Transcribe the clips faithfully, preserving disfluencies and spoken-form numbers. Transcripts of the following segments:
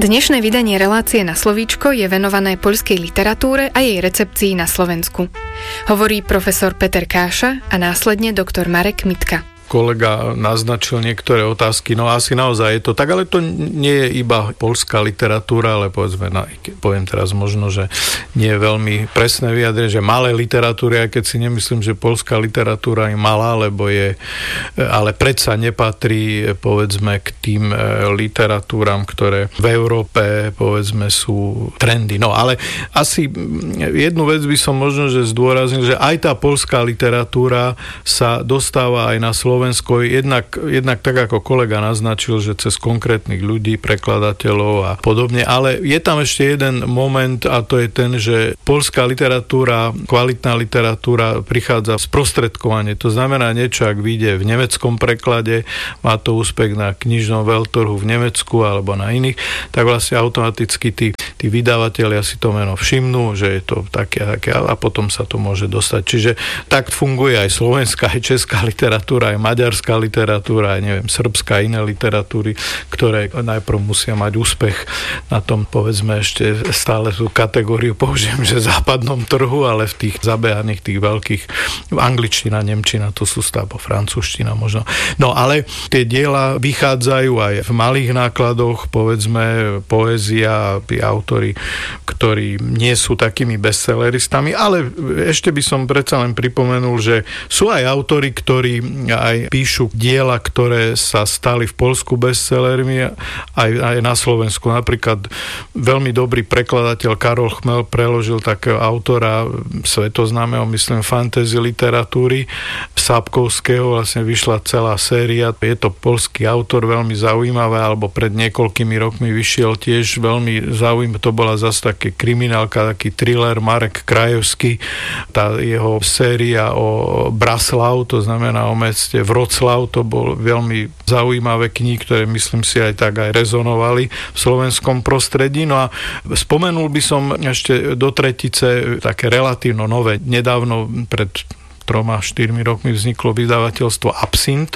Dnešné vydanie relácie Na slovíčko je venované poľskej literatúre a jej recepcii na Slovensku. Hovorí profesor Peter Káša a následne doktor Marek Mitka. Kolega naznačil niektoré otázky, no asi naozaj je to tak, ale to nie je iba poľská literatúra, ale povedzme, na, poviem teraz možno, že nie je veľmi presné vyjadrenie, že malé literatúry, aj keď si nemyslím, že poľská literatúra je malá, lebo je, ale predsa nepatrí, povedzme, k tým literatúram, ktoré v Európe, povedzme, sú trendy. No ale asi jednu vec by som možno, že zdôraznil, že aj tá poľská literatúra sa dostáva aj na Slovensko. Jednak, jednak tak, ako kolega naznačil, že cez konkrétnych ľudí, prekladateľov a podobne, ale je tam ešte jeden moment a to je ten, že poľská literatúra, kvalitná literatúra prichádza sprostredkovanie. To znamená niečo, ak vyjde v nemeckom preklade, má to úspech na knižnom veľtrhu v Nemecku alebo na iných, tak vlastne automaticky tí, tí vydavatelia si to meno všimnú, že je to také a také a potom sa to môže dostať. Čiže tak funguje aj slovenská, aj česká literatúra, aj maďarská literatúra, aj neviem, srbská, iné literatúry, ktoré najprv musia mať úspech na tom, povedzme, ešte stále tú kategóriu použijem, že západnom trhu, ale v tých zabehaných, tých veľkých, angličtina, nemčina, to sú stále francúzština možno. No ale tie diela vychádzajú aj v malých nákladoch, povedzme, poézia, tí autori, ktorí nie sú takými bestselleristami, ale ešte by som predsa len pripomenul, že sú aj autori, ktorí aj píšu diela, ktoré sa stali v Poľsku bestsellermi, aj, aj na Slovensku. Napríklad veľmi dobrý prekladateľ Karol Chmel preložil takého autora svetoznámeho, myslím, fantasy literatúry Sápkovského, vlastne vyšla celá séria. Je to poľský autor, veľmi zaujímavé, alebo pred niekoľkými rokmi vyšiel tiež veľmi zaujímavé, to bola zase také kriminálka, taký thriller Marek Krajewski, tá jeho séria o Braslav, to znamená o meste Vroclav, to bol veľmi zaujímavé knihy, ktoré myslím si aj tak aj rezonovali v slovenskom prostredí. No a spomenul by som ešte do tretice také relatívno nové. Nedávno pred troma, štyrmi rokmi vzniklo vydavateľstvo Absint,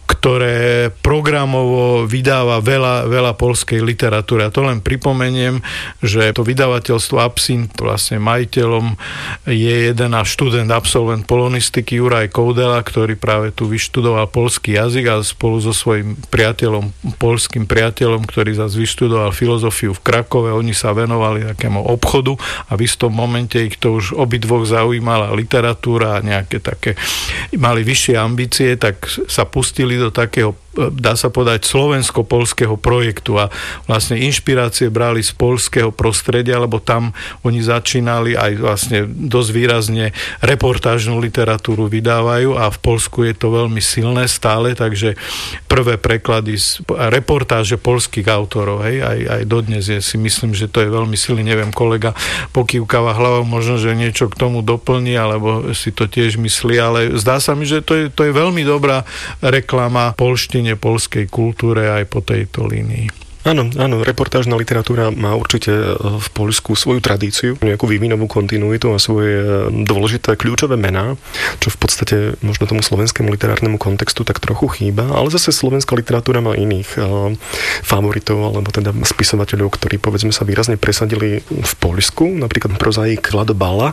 ktoré programovo vydáva veľa, veľa poľskej literatúry. A to len pripomeniem, že to vydavateľstvo Absint, vlastne majiteľom je jeden náš študent, absolvent polonistiky Juraj Koudela, ktorý práve tu vyštudoval poľský jazyk a spolu so svojím priateľom, poľským priateľom, ktorý zase vyštudoval filozofiu v Krakove, oni sa venovali takému obchodu a v istom momente ich to už obidvoch zaujímala literatúra a nejaké také, mali vyššie ambície, tak sa pustili do takého, dá sa povedať, slovensko-poľského projektu a vlastne inšpirácie brali z poľského prostredia, lebo tam oni začínali aj vlastne dosť výrazne reportážnu literatúru vydávajú a v Poľsku je to veľmi silné stále, takže prvé preklady z reportáže poľských autorov, hej, aj, aj dodnes je, si myslím, že to je veľmi silný, neviem, kolega pokývkava hlavou, možno, že niečo k tomu doplní, alebo si to tiež myslí, ale zdá sa mi, že to je, to je veľmi dobrá reklama poľštine, poľskej kultúre aj po tejto línii. Áno, áno, reportážna literatúra má určite v Poľsku svoju tradíciu, nejakú vývinovú kontinuitu a svoje dôležité kľúčové mená, čo v podstate možno tomu slovenskému literárnemu kontextu tak trochu chýba, ale zase slovenská literatúra má iných uh, favoritov, alebo teda spisovateľov, ktorí povedzme sa výrazne presadili v Poľsku, napríklad prozaik Lado Balla,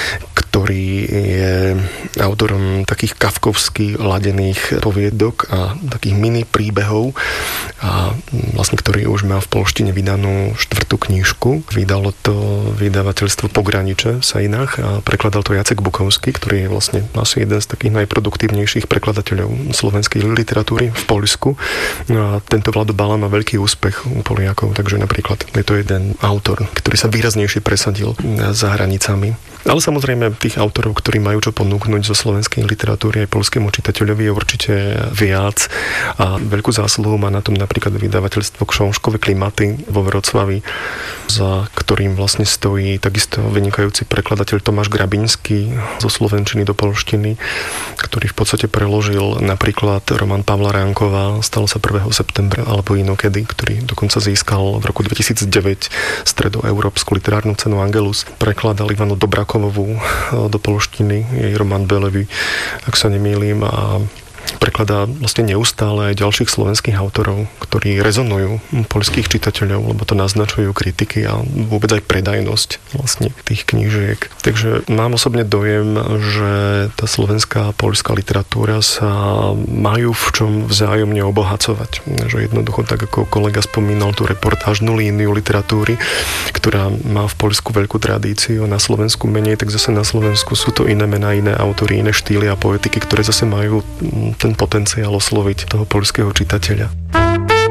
ktorý je autorom takých kafkovsky ladených poviedok a takých mini príbehov a vlastne ktorý už má v polštine vydanú štvrtú knižku. Vydalo to vydavateľstvo Pograniče v Sejnách a prekladal to Jacek Bukovský, ktorý je vlastne asi jeden z takých najproduktívnejších prekladateľov slovenskej literatúry v Poľsku. No a tento Vlado Balla má veľký úspech u Poliakov, takže napríklad je to jeden autor, ktorý sa výraznejšie presadil za hranicami. Ale samozrejme tých autorov, ktorí majú čo ponúknuť zo slovenskej literatúry aj poľskému čitateľovi je určite viac a veľkú zásluhu má na tom napríklad vydavateľstvo Kšonškové klimaty vo Vroclavi, za ktorým vlastne stojí takisto vynikajúci prekladateľ Tomáš Grabiňský zo slovenčiny do poľštiny, ktorý v podstate preložil napríklad román Pavla Ránkova Stalo sa prvého septembra alebo inokedy, ktorý dokonca získal v roku dvetisícdeväť stredoeurópsku literárnu cenu Angelus. Prekladal Ivanu Dobrakovovú do poľštiny, jej román Belevy, ak sa nemýlim, a prekladá vlastne neustále aj ďalších slovenských autorov, ktorí rezonujú poľských čitateľov, lebo to naznačujú kritiky a vôbec aj predajnosť vlastne tých knížiek. Takže mám osobne dojem, že tá slovenská a poľská literatúra sa majú v čom vzájomne obohacovať. Že jednoducho, tak ako kolega spomínal tú reportážnu líniu literatúry, ktorá má v Poľsku veľkú tradíciu, na Slovensku menej, tak zase na Slovensku sú to iné mená, iné autory, iné štýly a poetiky, ktoré zase majú ten potenciál osloviť toho poľského čitateľa.